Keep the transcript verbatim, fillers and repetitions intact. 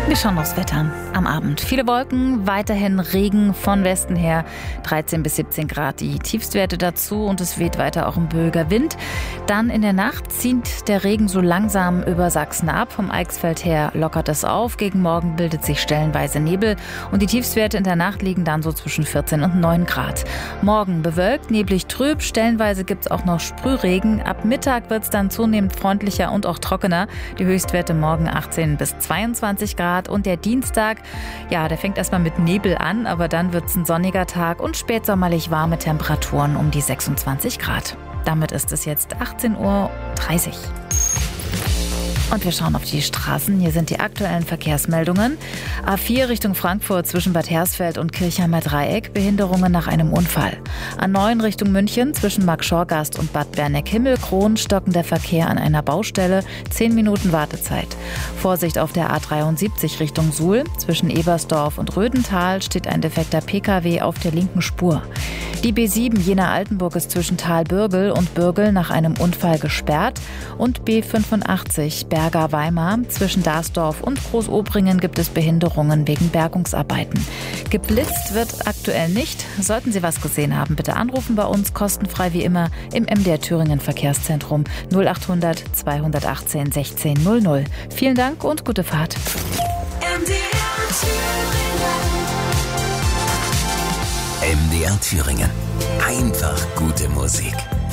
Wir schauen aufs Wetter an. Am Abend viele Wolken, weiterhin Regen von Westen her, dreizehn bis siebzehn Grad die Tiefstwerte dazu und es weht weiter auch ein böiger Wind. Dann in der Nacht zieht der Regen so langsam über Sachsen ab. Vom Eichsfeld her lockert es auf. Gegen Morgen bildet sich stellenweise Nebel und die Tiefstwerte in der Nacht liegen dann so zwischen vierzehn und neun Grad. Morgen bewölkt, neblig trüb, stellenweise gibt es auch noch Sprühregen. Ab Mittag wird es dann zunehmend freundlicher und auch trockener. Die Höchstwerte morgen achtzehn bis zweiundzwanzig Grad. Und der Dienstag, ja, der fängt erstmal mit Nebel an, aber dann wird es ein sonniger Tag und spätsommerlich warme Temperaturen um die sechsundzwanzig Grad. Damit ist es jetzt achtzehn Uhr dreißig. Und wir schauen auf die Straßen. Hier sind die aktuellen Verkehrsmeldungen. A vier Richtung Frankfurt zwischen Bad Hersfeld und Kirchheimer Dreieck. Behinderungen nach einem Unfall. A neun Richtung München zwischen Marktschorgast und Bad Berneck-Himmelkron. Stockender Verkehr an einer Baustelle. Zehn Minuten Wartezeit. Vorsicht auf der A dreiundsiebzig Richtung Suhl. Zwischen Ebersdorf und Rödental steht ein defekter P K W auf der linken Spur. Die B sieben Jena-Altenburg ist zwischen Talbürgel und Bürgel nach einem Unfall gesperrt. Und B fünfundachtzig Berger-Weimar. Zwischen Dasdorf und Großobringen gibt es Behinderungen wegen Bergungsarbeiten. Geblitzt wird aktuell nicht. Sollten Sie was gesehen haben, bitte anrufen bei uns, kostenfrei wie immer im M D R Thüringen Verkehrszentrum null achthundert zweihundertachtzehn sechzehn null null. Vielen Dank und gute Fahrt. M D R Thüringen. M D R Thüringen. Einfach gute Musik.